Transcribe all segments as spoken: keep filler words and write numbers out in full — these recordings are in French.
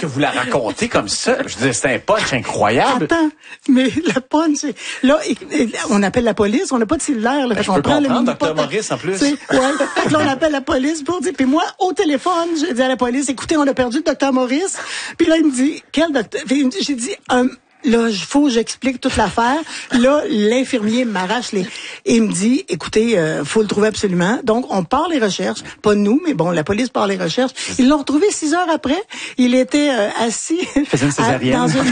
vous la racontez comme ça. Je disais, c'est un punch incroyable. Attends, mais le punch, c'est... Là, on appelle la police, on n'a pas de cellulaire. Là, ben, je on peux prend comprendre, le docteur Maurice, en plus. Ouais, fait que là, on appelle la police pour dire... Puis moi, au téléphone, je dis à la police, écoutez, on a perdu le docteur Maurice. Puis là, il me dit, quel docteur... J'ai dit... Um, Là, il faut que j'explique toute l'affaire. Là, l'infirmier m'arrache les... Et il me dit, écoutez, euh, faut le trouver absolument. Donc, on part les recherches. Pas nous, mais bon, la police part les recherches. Ils l'ont retrouvé six heures après. Il était euh, assis... Il faisait une césarienne. À, dans une...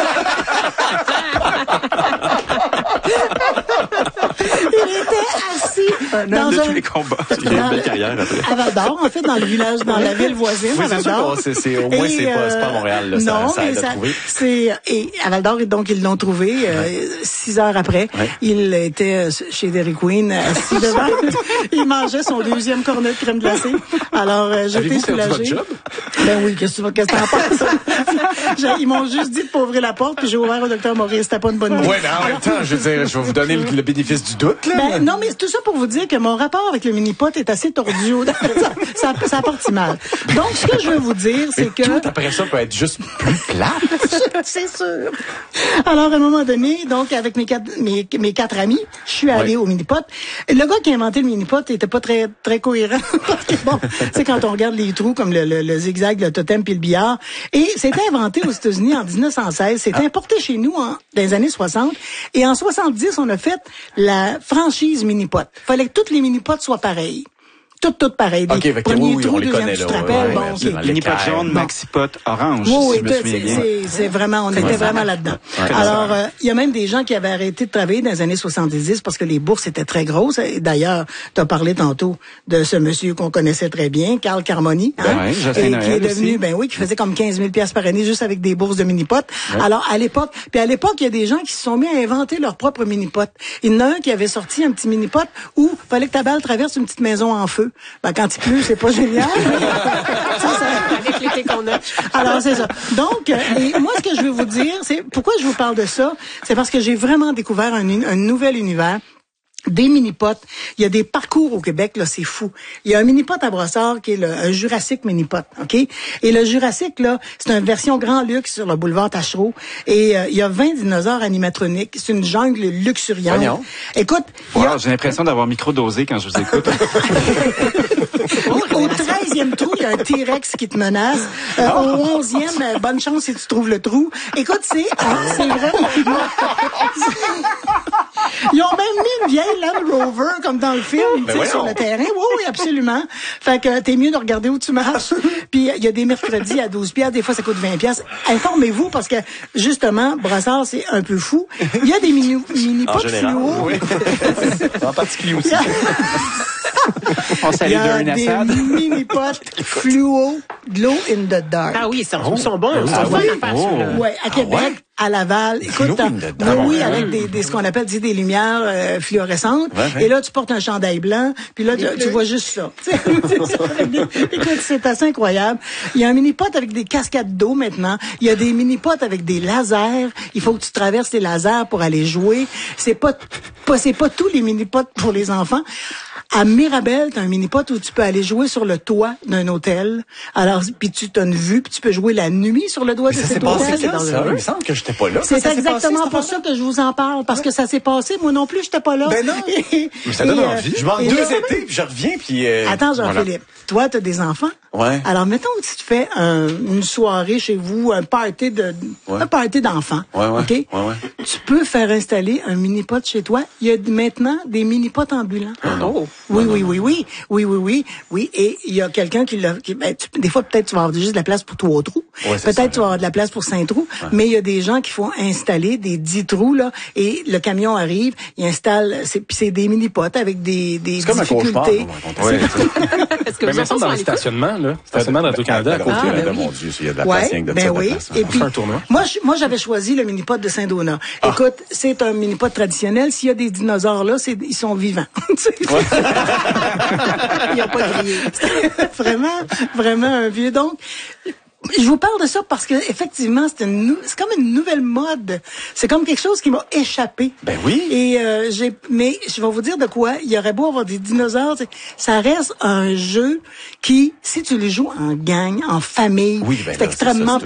Il était assis un dans de un... tous les combats. Il a eu une belle carrière après. À Val-d'Or, en fait, dans le village, dans la ville voisine. Oui, c'est sûr, c'est, c'est, au moins, et, c'est, pas, c'est pas à Montréal, là, non, ça, ça mais aide ça, à trouver. C'est, et à Val-d'Or, donc, ils l'ont trouvé, euh, ouais. six heures après. Ouais. Il était chez Dairy Queen, assis devant. Il mangeait son deuxième cornet de crème glacée. Alors, euh, j'étais soulagée. Votre job? Ben oui, qu'est-ce que tu en penses? Ils m'ont juste dit de pas ouvrir la porte, puis j'ai ouvert au docteur Maurice. C'était pas une bonne idée. Oui, mais en même temps, je veux dire, je vais vous donner le, le bénéfice du doute, là. Ben, non, mais tout ça pour vous dire que mon rapport avec le mini-pot est assez tordu. ça, ça, ça a parti mal. Donc, ce que je veux vous dire, c'est mais que... tout après ça peut être juste plus plat. C'est sûr. Alors, à un moment donné, donc, avec mes quatre, mes, mes quatre amis, je suis allée ouais. au mini-pot. Le gars qui a inventé le mini-pot était pas très, très cohérent. Parce que bon, tu sais, quand on regarde les trous comme le, le, le zigzag, le totem puis le billard. Et c'était inventé aux États-Unis en dix-neuf cent seize. C'était ah. importé chez nous en, dans les années soixante. Et en soixante-dix, on a fait la franchise mini-pot. Fallait que toutes les mini-pots soient pareilles. Toutes, toutes pareilles. OK, fait que oui, oui, on les connaît, là. Tu te rappelles? Ouais, bon, ouais, okay. Mini-pot jaune, maxi-pot orange, oui, si je me souviens bien. C'est, c'est vraiment, on était vraiment là-dedans. Ouais. Alors, il euh, y a même des gens qui avaient arrêté de travailler dans les années soixante-dix parce que les bourses étaient très grosses. Et d'ailleurs, tu as parlé tantôt de ce monsieur qu'on connaissait très bien, Carl Carmoni, hein, ouais, et Noël qui est devenu, aussi. ben oui, qui faisait comme quinze mille piastres par année juste avec des bourses de mini-pot. Ouais. Alors, à l'époque, puis à l'époque, il y a des gens qui se sont mis à inventer leur propre mini-pot. Il y en a un qui avait sorti un petit mini-pot où il fallait que ta balle traverse une petite maison en feu. Ben, quand il pleut, c'est pas génial. ça, ça... Avec l'été qu'on a. Alors, c'est ça. Donc, euh, et moi, ce que je veux vous dire, c'est pourquoi je vous parle de ça, c'est parce que j'ai vraiment découvert un, un nouvel univers. Des mini-pots. Il y a des parcours au Québec, là, c'est fou. Il y a un mini-pot à Brossard qui est le un Jurassic mini-pot, OK? Et le Jurassic, là, c'est une version grand luxe sur le boulevard Tachereau. Et euh, il y a vingt dinosaures animatroniques. C'est une jungle luxuriante. Voyons. Écoute... Wow, a... j'ai l'impression d'avoir micro-dosé quand je vous écoute. Au treizième trou, il y a un T-Rex qui te menace. Euh, au onzième, euh, bonne chance si tu trouves le trou. Écoute, c'est, hein, c'est vrai. Ils ont même mis une vieille Land Rover, comme dans le film, ben tu sais, sur le terrain. Oui, oui, absolument. Fait que t'es mieux de regarder où tu marches. Puis il y a des mercredis à douze piastres, des fois ça coûte vingt piastres. Informez-vous, parce que, justement, Brossard, c'est un peu fou. Il y a des mini, mini-pots fluo. Oui. En particulier aussi. On salue Darren Assad. Il y a des mini-pots fluo, glow in the dark. Ah oui, ils sont, ils sont bons. Ils Ah sont oui? bons à faire, Oh. Ouais, à Québec. Ah ouais? À Laval, écoute, oui, oui, avec des, des ce qu'on appelle des lumières euh, fluorescentes. Ouais, ouais. Et là, tu portes un chandail blanc, puis là, tu, tu vois juste ça. Écoute, c'est assez incroyable. Il y a un mini-pot avec des cascades d'eau maintenant. Il y a des mini-pots avec des lasers. Il faut que tu traverses les lasers pour aller jouer. C'est pas, pas c'est pas tous les mini-pots pour les enfants. À Mirabel, t'as un mini-pot où tu peux aller jouer sur le toit d'un hôtel. Alors, puis tu t'as une vue, puis tu peux jouer la nuit sur le toit de cet hôtel. C'est dans ça, il me semble que j'étais pas là. C'est ça, exactement passé, pour ça que je vous en parle, parce ouais. que ça s'est passé. Moi non plus, j'étais pas là. Ben non. Et, mais ça donne et, envie. Je manque deux étés, puis je reviens, puis... Euh, Attends, Jean-Philippe, voilà. Toi, t'as des enfants. Ouais. Alors, mettons que tu te fais un, une soirée chez vous, un party de, ouais. un party d'enfants. Ouais, ouais. OK? Ouais, ouais. Tu peux faire installer un mini-pot chez toi. Il y a maintenant des mini-pots ambulants. Oh non. Oui, non, oui, non. oui, oui. Oui, oui, oui. Oui. Et il y a quelqu'un qui l'a, qui, ben, tu, des fois, peut-être, tu vas avoir juste de la place pour trois trous. Ouais, peut-être, ça, tu vas avoir de la place pour cinq trous. Ouais. Mais il y a des gens qui font installer des dix trous, là. Et le camion arrive, il installe, c'est, puis c'est des mini-pots avec des, des c'est difficultés. Comme un cauchemar, ouais, Est-ce que mais vous me semble dans le stationnement, là. Stationnement d'Auto-Canada à côté. Ah, ben mon oui. Dieu, il y a de la ouais, place, il y a de ben ça, oui. de place. Et puis, un tournoi. moi, je, moi, j'avais choisi le mini-pot de Saint-Donat. Ah. Écoute, c'est un mini-pot traditionnel. S'il y a des dinosaures là, c'est, ils sont vivants. Ouais. Il n'y a pas de crier. Vraiment, vraiment un vieux. Donc, je vous parle de ça parce que effectivement, c'est une, c'est comme une nouvelle mode. C'est comme quelque chose qui m'a échappé. Ben oui. Et euh, j'ai, mais je vais vous dire de quoi. Il y aurait beau avoir des dinosaures, ça reste un jeu qui, si tu les joues en gang, en famille, oui, ben c'est là, extrêmement c'est ça,